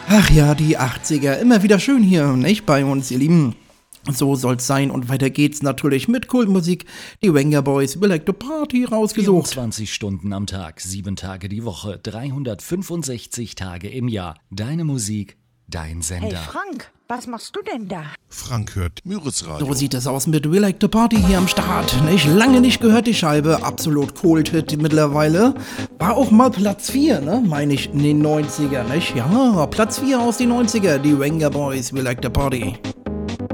Ach ja, die 80er, immer wieder schön hier, nicht bei uns, ihr Lieben. So soll's sein und weiter geht's natürlich mit Kultmusik. Die Wenger Boys, We Like to Party rausgesucht. 24 Stunden am Tag, 7 Tage die Woche, 365 Tage im Jahr. Deine Musik, dein Sender. Hey Frank, was machst du denn da? Frank hört Müritz Radio. So sieht es aus mit We Like to Party hier am Start. Nicht lange nicht gehört die Scheibe, absolut Kult-Hit mittlerweile. War auch mal Platz 4, ne? Meine ich, in den 90er, nicht? Ja, Platz 4 aus den 90er, die Wenger Boys, We Like to Party.